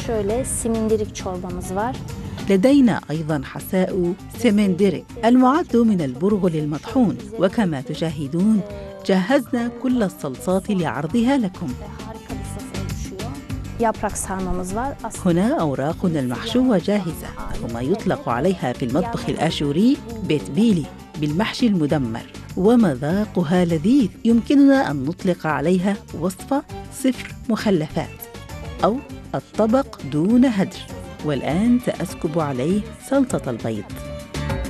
şöyle simindirik çorbamız var. لدينا أيضاً حساء سمندريك المعد من البرغل المطحون، وكما تشاهدون جهزنا كل الصلصات لعرضها لكم. Yaprak sarmamız var. هنا أوراقنا المحشوة جاهزة، وما يطلق عليها في المطبخ الآشوري بيتبيلي بالمحشي المدمر، ومذاقها لذيذ. يمكننا أن نطلق عليها وصفة 0 مخلفات أو الطبق دون هدر. والآن سأسكب عليه سلطة البيض.